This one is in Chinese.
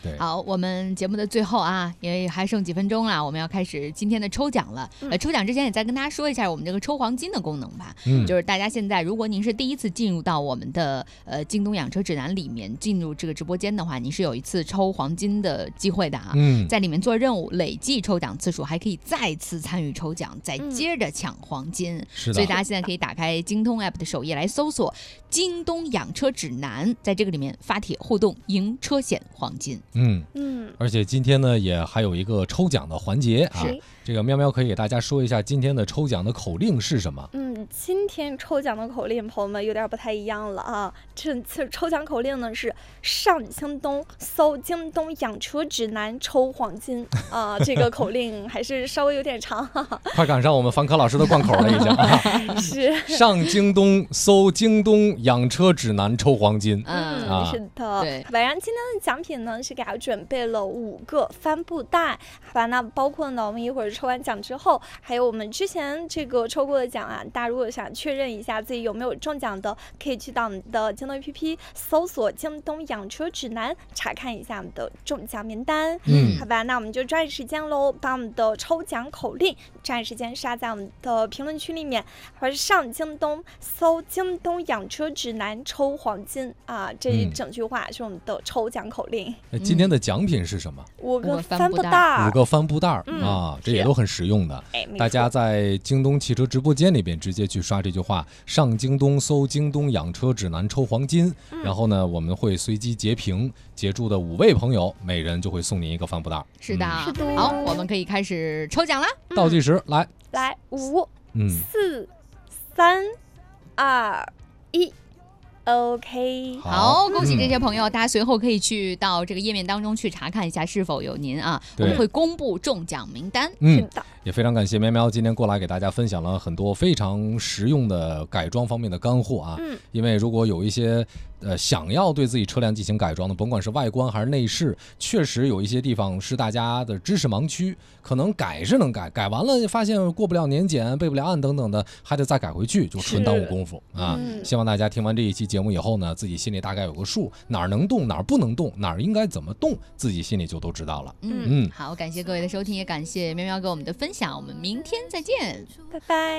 对， 好，我们节目的最后啊，因为还剩几分钟了，我们要开始今天的抽奖了。抽奖之前也再跟大家说一下我们这个抽黄金的功能吧。就是大家现在如果您是第一次进入到我们的京东养车指南里面进入这个直播间的话，你是有一次抽黄金的机会的啊。在里面做任务，累计抽奖次数还可以再次参与抽奖，再接着抢黄金。 是的， 所以大家现在可以打开京东 app 的首页来搜索京东养车指南，在这个里面发帖互动赢车险黄金。 而且今天呢也还有一个抽奖的环节啊，这个喵喵可以给大家说一下今天的抽奖的口令是什么？ 今天抽奖的口令朋友们有点不太一样了啊，这次抽奖口令呢是上京东搜京东养车指南抽黄金啊，这个口令还是稍微有点长快赶上我们樊科老师的贯口了已经啊。 是上京东搜京东养车指南抽黄金。 是的， 对。 好吧，然后今天的奖品呢是给大家准备了5个帆布袋，好吧，那包括呢我们一会儿抽完奖之后，还有我们之前这个抽过的奖啊，大家如果想确认一下自己有没有中奖的，可以去到我们的京东 APP 搜索京东养车指南，查看一下我们的中奖名单。好吧，那我们就抓紧时间喽，把我们的抽奖口令抓紧时间刷在我们的评论区里面，或者上京东搜京东养车指南抽黄金啊，这一整句话是我们的抽奖口令。 今天的奖品是什么 ？5个帆布袋 ，5个帆布袋啊，这也都很实用的。大家在京东汽车直播间里边直接去刷这句话，上京东搜京东养车指南抽黄金，然后呢我们会随机截屏，截住的5位朋友每人就会送您一个帆布袋。 是的，好，我们可以开始抽奖啦。 倒计时来 5、4、3、2、1。OK， 好，恭喜这些朋友，大家随后可以去到这个页面当中去查看一下是否有您啊，我们会公布中奖名单。 也非常感谢喵喵今天过来给大家分享了很多非常实用的改装方面的干货啊。因为如果有一些想要对自己车辆进行改装的，甭管是外观还是内饰，确实有一些地方是大家的知识盲区，可能改是能改，改完了发现过不了年检，备不了案等等的，还得再改回去，就纯耽误功夫啊。希望大家听完这一期节目以后呢，自己心里大概有个数，哪儿能动哪儿不能动，哪儿应该怎么动，自己心里就都知道了。 好，感谢各位的收听，也感谢喵喵给我们的分享，我们明天再见， 拜拜。